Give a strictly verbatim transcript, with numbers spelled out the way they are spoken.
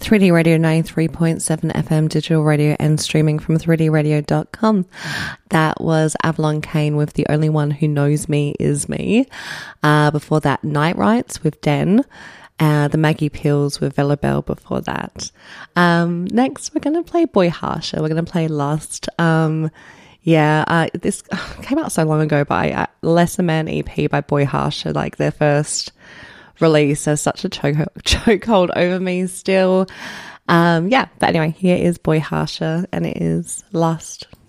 three D Radio ninety-three point seven F M digital radio and streaming from three d radio dot com. That was Avalon Kane with The Only One Who Knows Me Is Me. Uh, before that, Night Rights with Den. Uh, the Maggie Pills with Velabelle before that. Um, next, we're going to play Boy Harsher. We're going to play Lust. Um, yeah, uh, this came out so long ago, but I, uh, Lesser Man E P by Boy Harsher, like their first release, has such a choke chokehold over me still. Um, yeah, but anyway, here is Boy Harsher, and it is Lust.